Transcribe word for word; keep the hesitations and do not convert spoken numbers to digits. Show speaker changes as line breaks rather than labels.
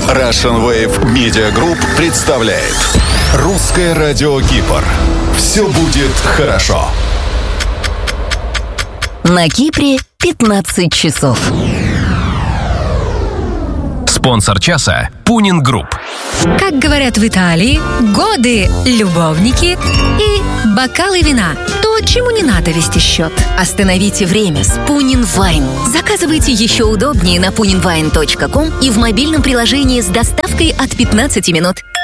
Russian Wave Media Group представляет Русское радио Кипр. Все будет хорошо.
На Кипре пятнадцать часов.
Спонсор часа – Пунин Групп.
Как говорят в Италии, годы, любовники и бокалы вина. То, чему не надо вести счет.
Остановите время с Пунин Вайн. Заказывайте еще удобнее на пунин вайн точка ком и в мобильном приложении с доставкой от пятнадцати минут.